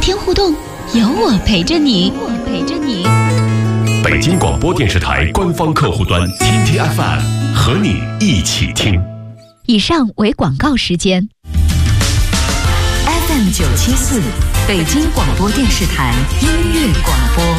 天互动，有我陪着你。 北京广播电视台官方客户端天天 FM 和你一起听。 以上为广告时间。 FM 974，北京广播电视台音乐广播。